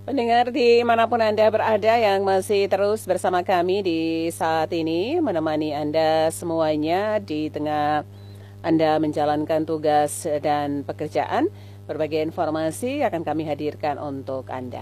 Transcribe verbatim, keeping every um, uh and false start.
Pendengar dimanapun Anda berada yang masih terus bersama kami di saat ini, menemani Anda semuanya di tengah Anda menjalankan tugas dan pekerjaan, berbagai informasi akan kami hadirkan untuk Anda.